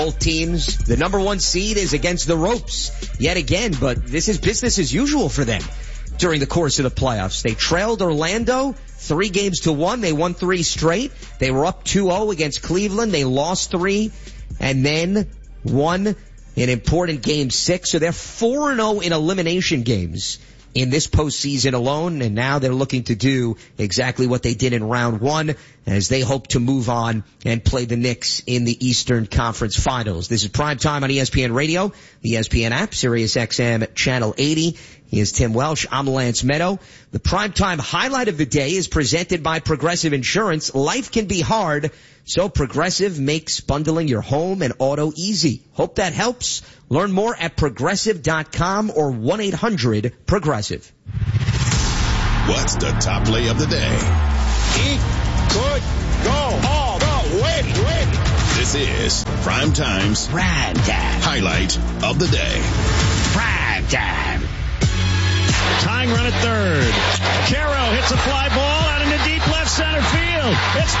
Both teams, the number one seed is against the ropes yet again, but this is business as usual for them during the course of the playoffs. They trailed Orlando 3-1. They won 3 straight. They were up 2-0 against Cleveland. They lost 3 and then won an important game 6. So they're 4-0 in elimination games in this postseason alone, and now they're looking to do exactly what they did in round 1 as they hope to move on and play the Knicks in the Eastern Conference Finals. This is Prime Time on ESPN Radio, the ESPN app, Sirius XM Channel 80. He is Tim Welsh. I'm Lance Meadow. The Primetime highlight of the day is presented by Progressive Insurance. Life can be hard, so Progressive makes bundling your home and auto easy. Hope that helps. Learn more at Progressive.com or 1-800-PROGRESSIVE. What's the top play of the day? He could go all the way. This is Primetime's highlight of the day. Prime time. Tying run at third. Caro hits a fly ball out into deep left center field. It's